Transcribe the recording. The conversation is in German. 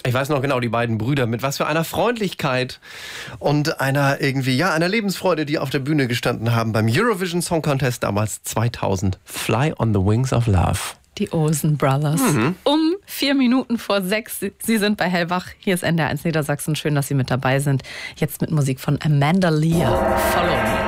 Ich weiß noch genau, die beiden Brüder, mit was für einer Freundlichkeit und einer einer Lebensfreude, die auf der Bühne gestanden haben beim Eurovision Song Contest damals 2000. Fly on the Wings of Love. Die Olsen Brothers. Um 4 Minuten vor 6. Sie sind bei Hellwach. Hier ist NDR1 Niedersachsen. Schön, dass Sie mit dabei sind. Jetzt mit Musik von Amanda Lear. Follow Me.